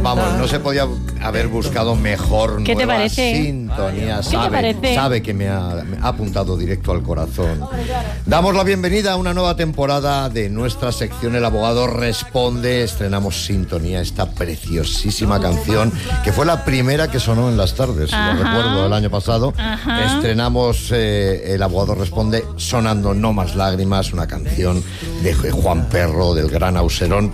Vamos, no se podía haber buscado mejor ¿Qué te nueva parece? sintonía. ¿Qué te parece? Sabe que me ha apuntado directo al corazón. Damos la bienvenida a una nueva temporada de nuestra sección El Abogado Responde. Estrenamos Sintonía, esta preciosísima canción que fue la primera que sonó en las tardes, si lo recuerdo, el año pasado. Estrenamos El Abogado Responde sonando No Más Lágrimas, una canción de Juan Perro, del gran Auserón.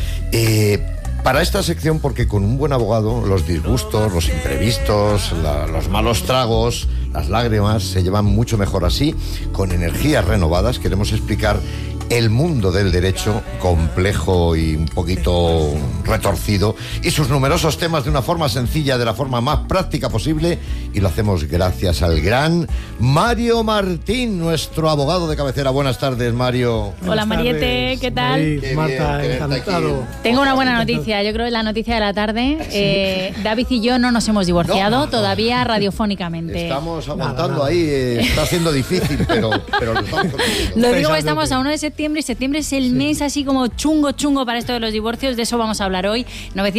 Para esta sección, porque con un buen abogado los disgustos, los imprevistos, los malos tragos, las lágrimas se llevan mucho mejor así. Con energías renovadas queremos explicar el mundo del derecho, complejo y un poquito retorcido, y sus numerosos temas de una forma sencilla, de la forma más práctica posible, y lo hacemos gracias al gran Mario Martín, nuestro abogado de cabecera. Buenas tardes, Mario. Hola, Mariette, ¿qué tal? Marta, encantado. Tengo una buena noticia, yo creo que es la noticia de la tarde. David y yo no nos hemos divorciado todavía radiofónicamente. Estamos aguantando ahí, está siendo difícil, pero lo estamos consiguiendo. Lo digo que estamos a 1 de septiembre, y septiembre es el mes así como chungo para esto de los divorcios. De eso vamos a hablar hoy.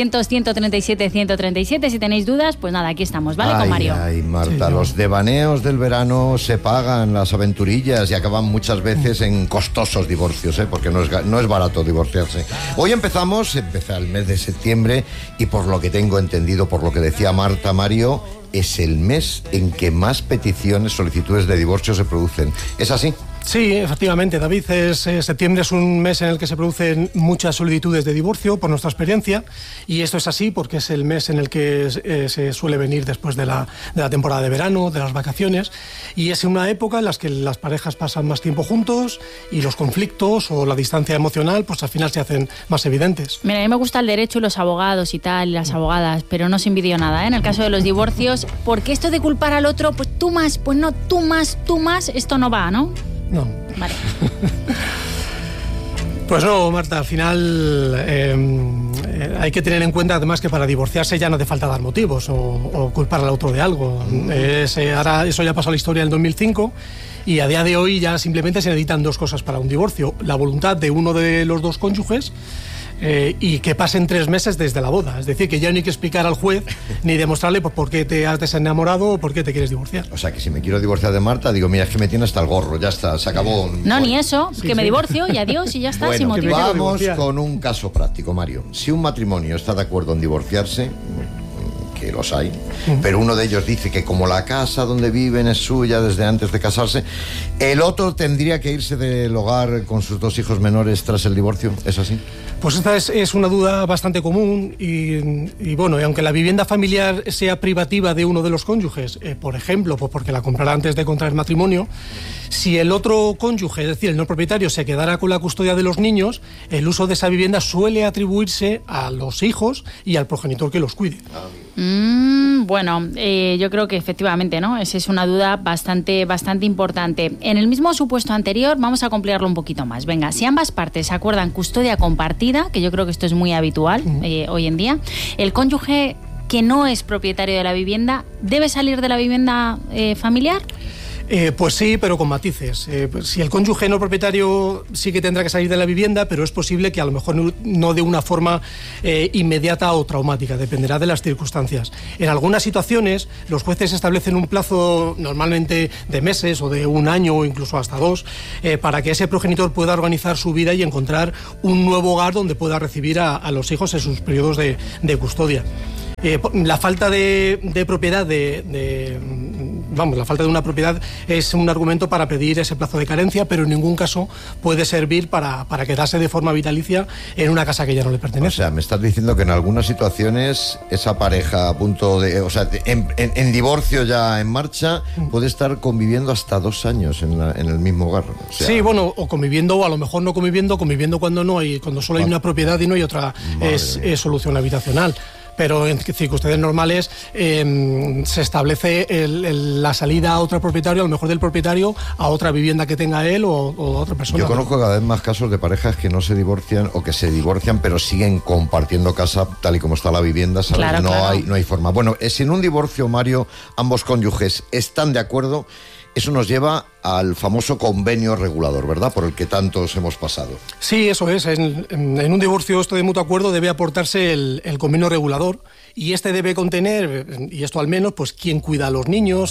900-137-137. Si tenéis dudas, pues nada, aquí estamos, ¿vale? Con Mario. Ay, Marta, los devaneos del verano se pagan, las aventurillas, y acaban muchas veces en costosos divorcios, porque no es barato divorciarse. Hoy empieza el mes de septiembre, y por lo que tengo entendido, por lo que decía Marta, Mario, es el mes en que más peticiones, solicitudes de divorcio se producen. ¿Es así? Sí, efectivamente, David. Septiembre es un mes en el que se producen muchas solicitudes de divorcio, por nuestra experiencia, y esto es así porque es el mes en el que se suele venir después de la temporada de verano, de las vacaciones, y es una época en la que las parejas pasan más tiempo juntos y los conflictos o la distancia emocional pues al final se hacen más evidentes. Mira, a mí me gusta el derecho y los abogados y tal, y las abogadas, pero no os envidio nada, en el caso de los divorcios, porque esto de culpar al otro, pues tú más, pues no, tú más, esto no va, ¿no? No. Vale. Pues no, Marta, al final hay que tener en cuenta además que para divorciarse ya no hace falta dar motivos o culpar al otro de algo. Ahora eso ya pasó a la historia en el 2005 y a día de hoy ya simplemente se necesitan dos cosas para un divorcio: la voluntad de uno de los dos cónyuges y que pasen 3 meses desde la boda. Es decir, que ya no hay que explicar al juez ni demostrarle por qué te has desenamorado o por qué te quieres divorciar. O sea, que si me quiero divorciar de Marta, digo, mira, es que me tiene hasta el gorro, ya está, se acabó. No, ni eso, me divorcio y adiós y ya está, sin motivo. Vamos con un caso práctico, Mario. Si un matrimonio está de acuerdo en divorciarse, que los hay, pero uno de ellos dice que como la casa donde viven es suya desde antes de casarse, el otro tendría que irse del hogar con sus 2 hijos menores tras el divorcio. ¿Es así? Pues esta es una duda bastante común y bueno, y aunque la vivienda familiar sea privativa de uno de los cónyuges, por ejemplo, pues porque la comprará antes de contraer matrimonio, si el otro cónyuge, es decir, el no propietario, se quedara con la custodia de los niños, el uso de esa vivienda suele atribuirse a los hijos y al progenitor que los cuide. Bueno, yo creo que efectivamente, ¿no? Esa es una duda bastante importante. En el mismo supuesto anterior, vamos a complicarlo un poquito más. Venga, si ambas partes se acuerdan custodia compartida, que yo creo que esto es muy habitual hoy en día, el cónyuge que no es propietario de la vivienda, ¿debe salir de la vivienda familiar? Pues sí, pero con matices. Pues si el cónyuge no propietario sí que tendrá que salir de la vivienda, pero es posible que a lo mejor no de una forma inmediata o traumática, dependerá de las circunstancias. En algunas situaciones los jueces establecen un plazo normalmente de meses o de 1 año o incluso hasta 2 para que ese progenitor pueda organizar su vida y encontrar un nuevo hogar donde pueda recibir a los hijos en sus periodos de custodia. La falta de propiedad la falta de una propiedad es un argumento para pedir ese plazo de carencia, pero en ningún caso puede servir para quedarse de forma vitalicia en una casa que ya no le pertenece. O sea, me estás diciendo que en algunas situaciones esa pareja a punto de, en divorcio ya en marcha, puede estar conviviendo hasta 2 años en el mismo hogar. O sea, sí, bueno, o conviviendo, o a lo mejor no conviviendo cuando solo hay una propiedad y no hay otra solución habitacional. Pero en circunstancias normales se establece la salida a otro propietario, a lo mejor del propietario, a otra vivienda que tenga él o a otra persona. Yo conozco cada vez más casos de parejas que no se divorcian o que se divorcian pero siguen compartiendo casa tal y como está la vivienda, ¿sabes? Claro, no hay forma. Bueno, si en un divorcio, Mario, ambos cónyuges están de acuerdo, Eso nos lleva al famoso convenio regulador, ¿verdad? Por el que tantos hemos pasado. Sí, eso es. En un divorcio esto de mutuo acuerdo debe aportarse el convenio regulador, y este debe contener, y esto al menos, pues quién cuida a los niños,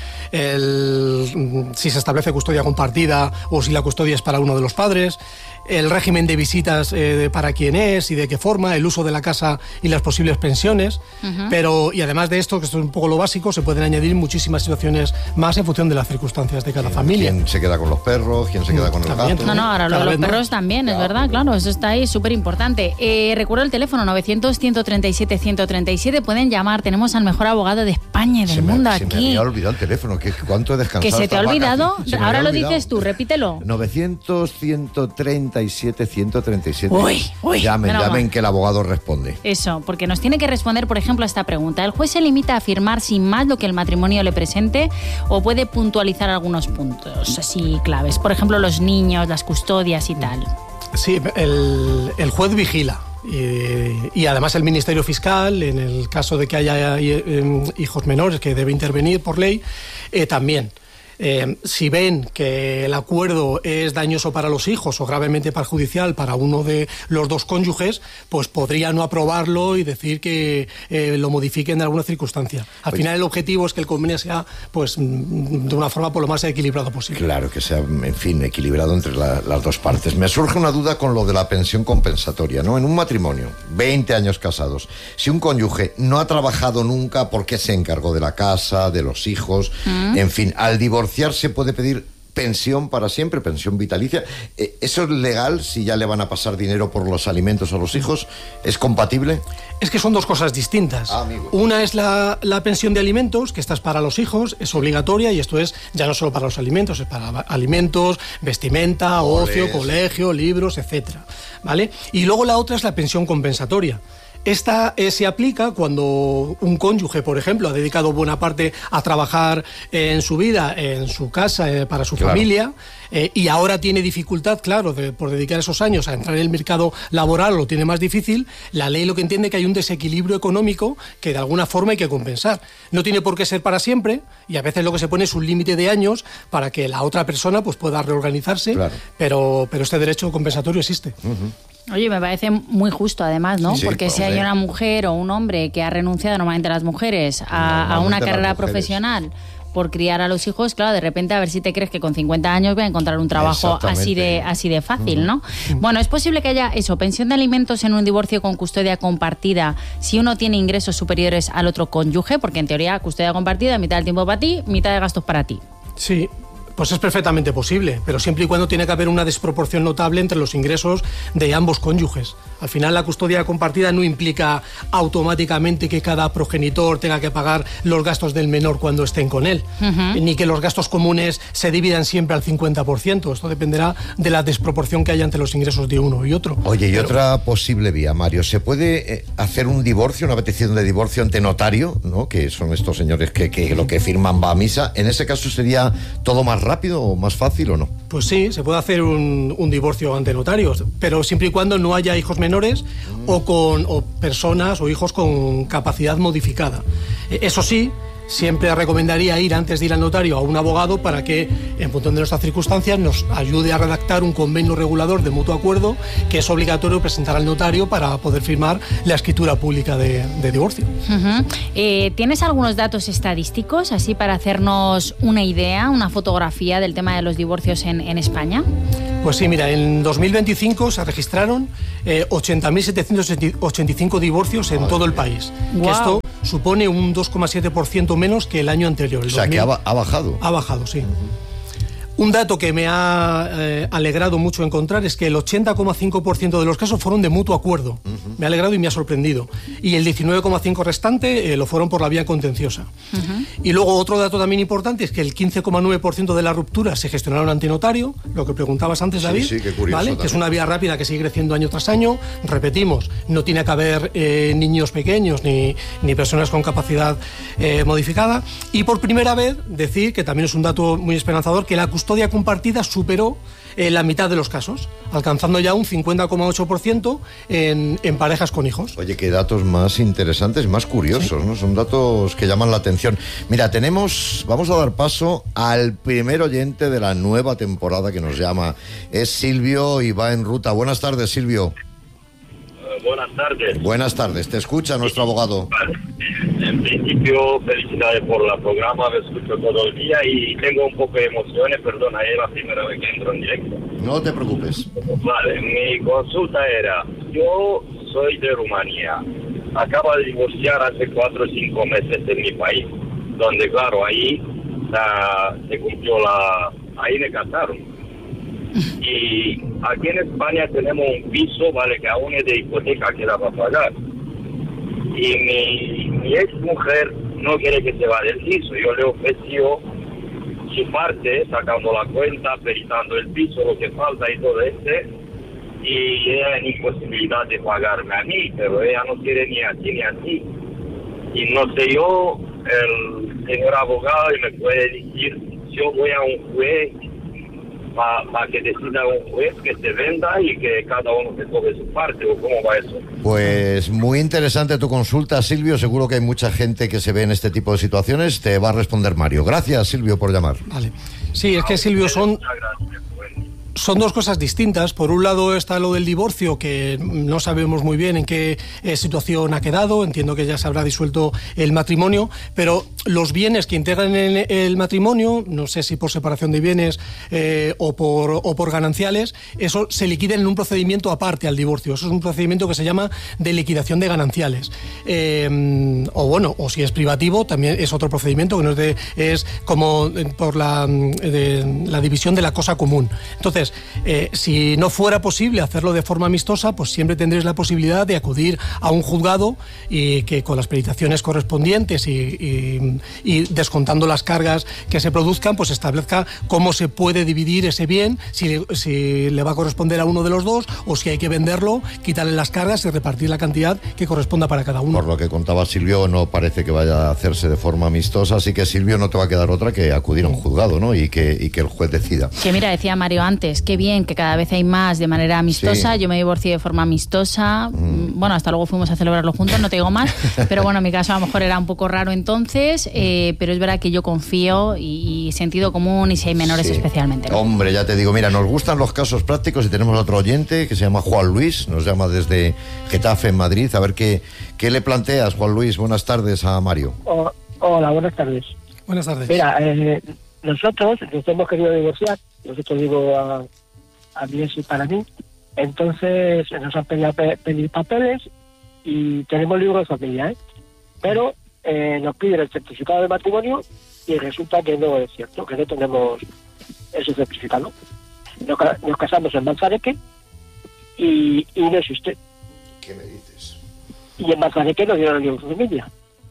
si se establece custodia compartida o si la custodia es para uno de los padres, el régimen de visitas para quién es y de qué forma, el uso de la casa y las posibles pensiones. Y además de esto, que esto es un poco lo básico, se pueden añadir muchísimas situaciones más en función de las circunstancias de cada familia. ¿Quién se queda con los perros? ¿Quién se queda con el gato? No, ahora los perros también, es verdad, claro, eso está ahí súper importante. Recuerdo el teléfono 900-137-137, pueden llamar, tenemos al mejor abogado de España y del mundo aquí. Se me había olvidado el teléfono, ¿cuánto he descansado? ¿Que se te ha olvidado? Ahora lo dices tú, repítelo. 900-137-137. Uy, llamen que el abogado responde. Eso, porque nos tiene que responder, por ejemplo, a esta pregunta. ¿El juez se limita a afirmar sin más lo que el matrimonio le presente o puede puntualizar algunos puntos así claves? Por ejemplo, los niños, las custodias y tal. Sí, el juez vigila. Y además el Ministerio Fiscal, en el caso de que haya hijos menores, que debe intervenir por ley, también. Si ven que el acuerdo es dañoso para los hijos o gravemente perjudicial para uno de los dos cónyuges, pues podría no aprobarlo y decir que lo modifiquen en alguna circunstancia. Al final el objetivo es que el convenio sea pues de una forma por lo más equilibrado posible. Claro, que sea, en fin, equilibrado entre las dos partes. Me surge una duda con lo de la pensión compensatoria, ¿no? En un matrimonio, 20 años casados, si un cónyuge no ha trabajado nunca porque se encargó de la casa, de los hijos, en fin, al divorciarse puede pedir pensión para siempre, pensión vitalicia. ¿Eso es legal si ya le van a pasar dinero por los alimentos a los hijos? ¿Es compatible? Es que son dos cosas distintas. Una es la pensión de alimentos, que esta es para los hijos, es obligatoria, y esto es ya no solo para los alimentos, es para alimentos, vestimenta, ocio, colegio, libros, etcétera, ¿vale? Y luego la otra es la pensión compensatoria. Esta se aplica cuando un cónyuge, por ejemplo, ha dedicado buena parte a trabajar en su vida, en su casa, para su familia, y ahora tiene dificultad, claro, por dedicar esos años a entrar en el mercado laboral, lo tiene más difícil. La ley lo que entiende es que hay un desequilibrio económico que de alguna forma hay que compensar. No tiene por qué ser para siempre, y a veces lo que se pone es un límite de años para que la otra persona pues pueda reorganizarse, pero este derecho compensatorio existe. Oye, me parece muy justo además, ¿no? Sí, porque si hay una mujer o un hombre que ha renunciado, normalmente las mujeres, a una carrera profesional por criar a los hijos, claro, de repente a ver si te crees que con 50 años voy a encontrar un trabajo así de fácil, ¿no? Bueno, es posible que haya eso, pensión de alimentos en un divorcio con custodia compartida si uno tiene ingresos superiores al otro cónyuge, porque en teoría custodia compartida, mitad del tiempo para ti, mitad de gastos para ti. Sí. Pues es perfectamente posible, pero siempre y cuando tiene que haber una desproporción notable entre los ingresos de ambos cónyuges. Al final la custodia compartida no implica automáticamente que cada progenitor tenga que pagar los gastos del menor cuando estén con él, ni que los gastos comunes se dividan siempre al 50%. Esto dependerá de la desproporción que haya entre los ingresos de uno y otro. Oye, otra posible vía, Mario, ¿se puede hacer un divorcio, una petición de divorcio ante notario, ¿no? Que son estos señores que lo que firman va a misa? ¿En ese caso sería todo más rápido o más fácil o no? Pues sí, se puede hacer un divorcio ante notarios, pero siempre y cuando no haya hijos menores o personas o hijos con capacidad modificada. Eso sí, siempre recomendaría ir antes de ir al notario a un abogado para que, en función de nuestras circunstancias, nos ayude a redactar un convenio regulador de mutuo acuerdo que es obligatorio presentar al notario para poder firmar la escritura pública de divorcio. ¿Tienes algunos datos estadísticos así para hacernos una idea, una fotografía del tema de los divorcios en España? Pues sí, mira, en 2025 se registraron 80.785 divorcios en todo el país. Wow. Que esto supone un 2,7% menos que el año anterior. O sea, que ha bajado. Ha bajado, sí. Un dato que me ha alegrado mucho encontrar es que el 80,5% de los casos fueron de mutuo acuerdo. Me ha alegrado y me ha sorprendido. Y el 19,5% restante lo fueron por la vía contenciosa. Y luego otro dato también importante es que el 15,9% de las rupturas se gestionaron ante notario, lo que preguntabas antes, David. Sí, qué curioso. ¿Vale? Que es una vía rápida que sigue creciendo año tras año. Repetimos, no tiene que haber niños pequeños ni personas con capacidad modificada. Y por primera vez decir, que también es un dato muy esperanzador, que la custodia compartida superó la mitad de los casos, alcanzando ya un 50,8% en parejas con hijos. Oye, qué datos más interesantes, más curiosos, ¿no? Son datos que llaman la atención. Mira, vamos a dar paso al primer oyente de la nueva temporada que nos llama. Es Silvio y va en ruta. Buenas tardes, Silvio. Buenas tardes. Buenas tardes, te escucha nuestro abogado. Vale. En principio, felicidades por el programa, me escucho todo el día y tengo un poco de emociones, perdona, es la primera vez que entro en directo. No te preocupes. Vale, mi consulta era, yo soy de Rumanía, acabo de divorciar hace 4 o 5 meses en mi país, donde claro, ahí se cumplió ahí me casaron. Y aquí en España tenemos un piso, vale, que aún es de hipoteca que la va a pagar. Y mi ex mujer no quiere que se vaya del piso. Yo le ofreció su parte, sacando la cuenta, peritando el piso, lo que falta y todo y ella en imposibilidad de pagarme a mí, pero ella no quiere ni aquí ni así. Y no sé yo, el señor abogado, y me puede decir, yo voy a un juez para que decida un juez que se venda y que cada uno se tome su parte, o cómo va eso. Pues muy interesante tu consulta, Silvio. Seguro que hay mucha gente que se ve en este tipo de situaciones. Te va a responder Mario. Gracias, Silvio, por llamar. Vale. Sí, es que, Silvio, son dos cosas distintas. Por un lado está lo del divorcio, que no sabemos muy bien en qué situación ha quedado. Entiendo que ya se habrá disuelto el matrimonio, pero los bienes que integran el matrimonio, no sé si por separación de bienes o por gananciales, eso se liquida en un procedimiento aparte al divorcio. Eso es un procedimiento que se llama de liquidación de gananciales. O si es privativo, también es otro procedimiento que no es como por la división de la cosa común. Entonces, si no fuera posible hacerlo de forma amistosa, pues siempre tendréis la posibilidad de acudir a un juzgado y que con las peritaciones correspondientes y descontando las cargas que se produzcan, pues establezca cómo se puede dividir ese bien, si le va a corresponder a uno de los dos o si hay que venderlo, quitarle las cargas y repartir la cantidad que corresponda para cada uno. Por lo que contaba Silvio, no parece que vaya a hacerse de forma amistosa, así que, Silvio, no te va a quedar otra que acudir a un juzgado, ¿no? Y que el juez decida. Que mira, decía Mario antes, qué bien que cada vez hay más de manera amistosa. Sí. Yo me divorcié de forma amistosa. Bueno, hasta luego fuimos a celebrarlo juntos, no te digo más. Pero bueno, en mi caso a lo mejor era un poco raro entonces, pero es verdad que yo confío y sentido común y si hay menores especialmente, ¿no? Hombre, ya te digo, mira, nos gustan los casos prácticos y tenemos otro oyente que se llama Juan Luis, nos llama desde Getafe, en Madrid. A ver qué le planteas, Juan Luis. Buenas tardes a Mario. Hola, buenas tardes. Buenas tardes. Mira, nosotros nos hemos querido divorciar, nosotros digo a mí y para mí, entonces nos han pedido pedir papeles y tenemos libro de familia, pero nos piden el certificado de matrimonio y resulta que no es cierto, que no tenemos ese certificado. Nos casamos en Manzaneque y no existe. ¿Qué me dices? Y en Manzaneque nos dieron el libro de familia.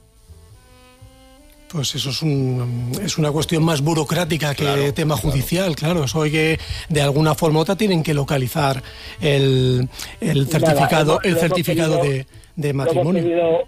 Pues eso es una cuestión más burocrática que tema judicial, claro. Eso hay que, de alguna forma u otra, tienen que localizar el certificado, de matrimonio. Lo hemos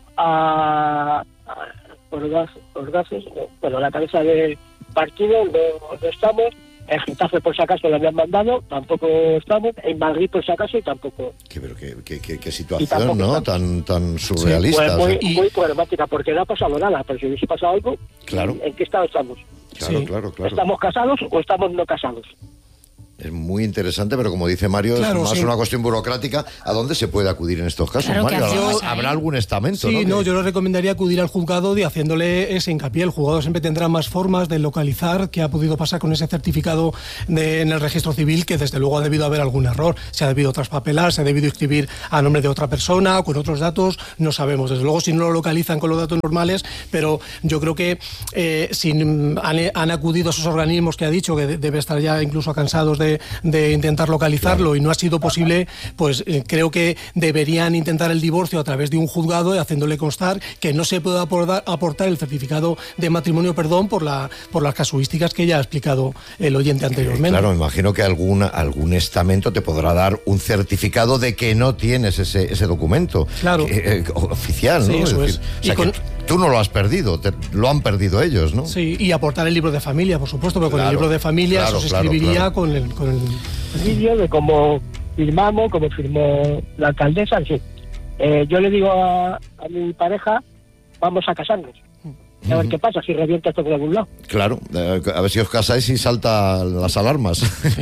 pedido Orgaces, la cabeza de partido, no estamos. En Getafe, por si acaso, lo habían mandado, tampoco estamos. En Madrid, por si acaso, y tampoco. Qué situación, ¿no? Tan surrealista. Sí, pues muy problemática, porque no ha pasado nada. Pero si hubiese pasado algo, claro. ¿En qué estado estamos? Claro. ¿Estamos casados o estamos no casados? Es muy interesante, pero como dice Mario, claro, es más una cuestión burocrática. ¿A dónde se puede acudir en estos casos, claro, Mario? ¿Habrá algún estamento? Sí, yo le recomendaría acudir al juzgado y haciéndole ese hincapié. El juzgado siempre tendrá más formas de localizar qué ha podido pasar con ese certificado en el registro civil, que desde luego ha debido haber algún error. Se ha debido traspapelar, se ha debido escribir a nombre de otra persona o con otros datos, no sabemos. Desde luego si no lo localizan con los datos normales, pero yo creo que si han acudido a esos organismos que ha dicho, que debe estar ya incluso cansados de intentar localizarlo, claro, y no ha sido posible, pues creo que deberían intentar el divorcio a través de un juzgado, haciéndole constar que no se puede aportar el certificado de matrimonio, por las casuísticas que ya ha explicado el oyente anteriormente. Claro, me imagino que algún estamento te podrá dar un certificado de que no tienes ese documento. Claro. Oficial, ¿no? Sí, eso es. tú no lo has perdido, lo han perdido ellos, ¿no? Sí, y aportar el libro de familia, por supuesto, pero con el libro de familia eso se escribiría con el vídeo de cómo firmamos, cómo firmó la alcaldesa, en fin. Yo le digo a mi pareja, vamos a casarnos. A ver qué pasa, si revienta esto por algún lado. Claro, a ver si os casáis y saltan las alarmas.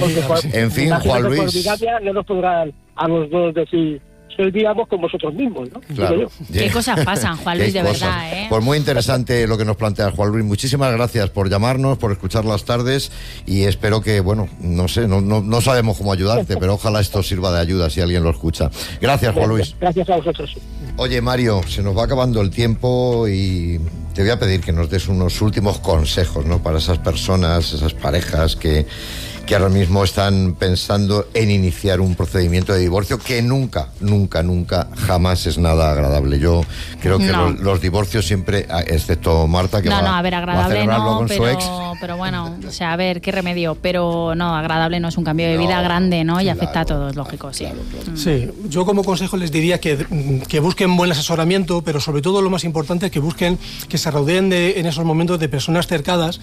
En fin, Juan Luis... Por desgracia, no nos podrán a los dos decir... olvidamos con vosotros mismos, ¿no? Claro. Qué cosas pasan, Juan Luis, de verdad, ¿eh? Pues muy interesante lo que nos plantea Juan Luis. Muchísimas gracias por llamarnos, por escuchar las tardes y espero que, bueno, no sé, no sabemos cómo ayudarte, pero ojalá esto sirva de ayuda si alguien lo escucha. Gracias, Juan Luis. Gracias a vosotros. Oye, Mario, se nos va acabando el tiempo y te voy a pedir que nos des unos últimos consejos, ¿no? Para esas personas, esas parejas que ahora mismo están pensando en iniciar un procedimiento de divorcio que nunca, jamás es nada agradable. Yo creo que los divorcios siempre, excepto Marta, que a ver, agradable no, con su ex. Pero bueno, o sea, a ver, qué remedio. Pero no, agradable no, es un cambio de vida grande, ¿no? Y afecta a todos, lógico, sí. Claro. Sí, yo como consejo les diría que busquen buen asesoramiento, pero sobre todo lo más importante es que se rodeen en esos momentos de personas cercanas,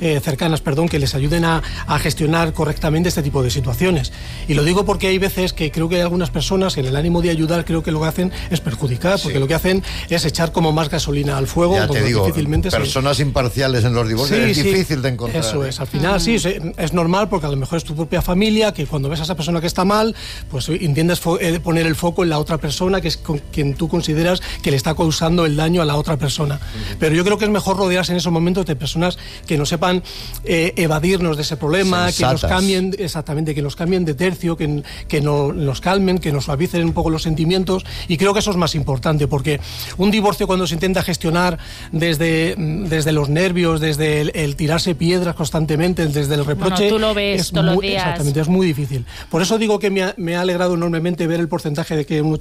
que les ayuden a gestionar correctamente este tipo de situaciones. Y lo digo porque hay veces que creo que hay algunas personas en el ánimo de ayudar, creo que lo que hacen es perjudicar, porque lo que hacen es echar como más gasolina al fuego. Ya te digo, difícilmente personas imparciales en los divorcios es difícil de encontrar. Eso es, al final es normal, porque a lo mejor es tu propia familia, que cuando ves a esa persona que está mal, pues entiendes poner el foco en la otra persona, que es con quien tú consideras que le está causando el daño a la otra persona. Pero yo creo que es mejor rodearse en esos momentos de personas que no sepan evadirnos de ese problema, sensatas. Que nos cambien de tercio, que nos calmen, que nos suavicen un poco los sentimientos, y creo que eso es más importante, porque un divorcio, cuando se intenta gestionar desde los nervios, desde el tirarse piedras constantemente, desde el reproche, tú lo ves todos los días. Exactamente, es muy difícil. Por eso digo que me ha alegrado enormemente ver el porcentaje de que un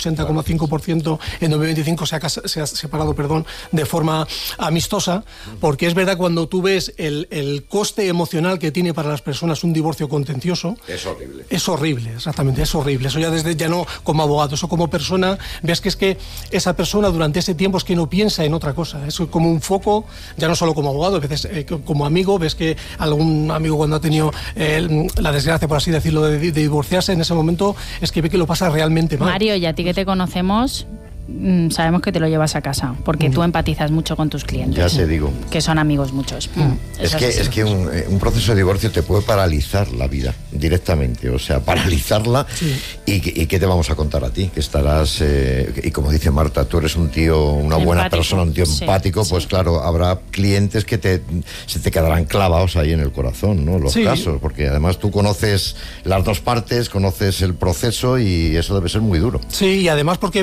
80,5% en 2025 se ha separado, de forma amistosa, porque es verdad, cuando tú ves el coste emocional que tiene para las personas un divorcio contencioso, es horrible, exactamente, es horrible. Eso ya no como abogado, eso como persona, ves que es que esa persona durante ese tiempo es que no piensa en otra cosa, es como un foco, ya no solo como abogado, a veces como amigo, ves que algún amigo, cuando ha tenido la desgracia, por así decirlo, de divorciarse, en ese momento es que ve que lo pasa realmente mal. Mario, y a ti que te conocemos, sabemos que te lo llevas a casa, porque tú empatizas mucho con tus clientes. Ya te digo. Que son amigos muchos. Es que un proceso de divorcio te puede paralizar la vida directamente, o sea, paralizarla. ¿Y qué te vamos a contar a ti? Que estarás, y como dice Marta, tú eres un tío, una buena persona, un tío empático, pues claro, habrá clientes que se te quedarán clavados ahí en el corazón, ¿no? Los casos, porque además tú conoces las dos partes, conoces el proceso y eso debe ser muy duro. Sí, y además porque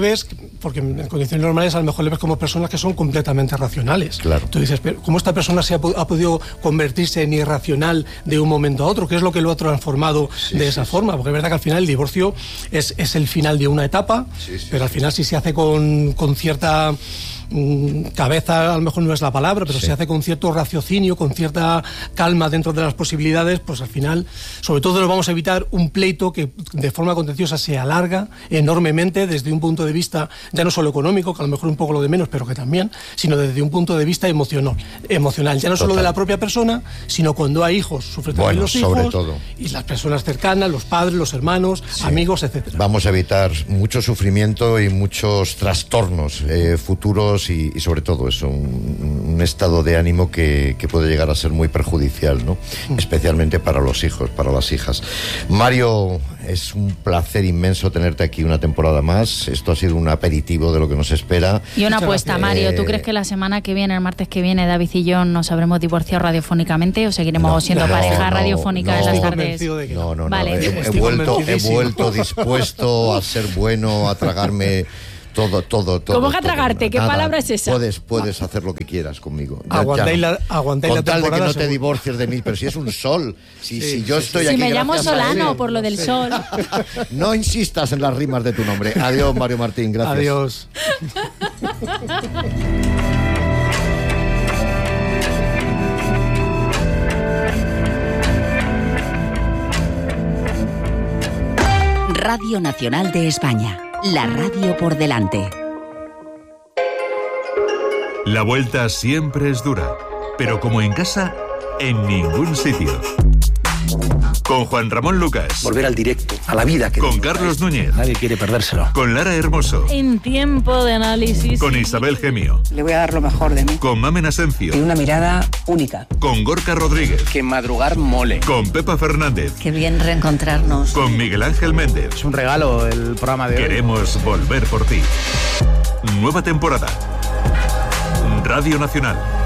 en condiciones normales a lo mejor le ves como personas que son completamente racionales. Claro. Tú dices, pero ¿cómo esta persona ha podido convertirse en irracional de un momento a otro? ¿Qué es lo que lo ha transformado de esa forma? Porque es verdad que al final el divorcio es el final de una etapa, pero al final si se hace con cierta cabeza, a lo mejor no es la palabra, pero se hace con cierto raciocinio, con cierta calma dentro de las posibilidades, pues al final, sobre todo, nos vamos a evitar un pleito que de forma contenciosa se alarga enormemente desde un punto de vista ya no solo económico, que a lo mejor un poco lo de menos, pero que también, sino desde un punto de vista emocional, ya no solo de la propia persona, sino cuando hay hijos, sufren también los hijos, sobre todo. Y las personas cercanas, los padres, los hermanos, amigos, etcétera. Vamos a evitar mucho sufrimiento y muchos trastornos futuros y sobre todo eso, un estado de ánimo que puede llegar a ser muy perjudicial, ¿no? Especialmente para los hijos, para las hijas. Mario, es un placer inmenso tenerte aquí una temporada más. Esto ha sido un aperitivo de lo que nos espera. Y una apuesta, Mario, ¿tú crees que la semana que viene, el martes que viene, David y yo nos habremos divorciado radiofónicamente o seguiremos siendo pareja radiofónica en las tardes? No. Vale. He vuelto dispuesto a ser bueno, a tragarme todo. ¿Cómo que a tragarte? ¿Qué palabra es esa? Puedes hacer lo que quieras conmigo. Aguantáis la con tal temporada, de que no te seguro. divorcies de mí, pero si es un sol, si yo estoy aquí. Si me llamo gracias a Solano él. por lo del sol. No insistas en las rimas de tu nombre. Adiós, Mario Martín, gracias. Adiós. Radio Nacional de España, la radio por delante. La vuelta siempre es dura, pero como en casa, en ningún sitio. Con Juan Ramón Lucas. Volver al directo, a la vida. Con Carlos Núñez. Nadie quiere perdérselo. Con Lara Hermoso. En tiempo de análisis. Con Isabel Gemio. Le voy a dar lo mejor de mí. Con Mamen Asencio. Y una mirada única. Con Gorka Rodríguez. Que madrugar mole. Con Pepa Fernández. Qué bien reencontrarnos. Con Miguel Ángel Méndez. Es un regalo el programa de hoy. Queremos volver por ti. Nueva temporada. Radio Nacional.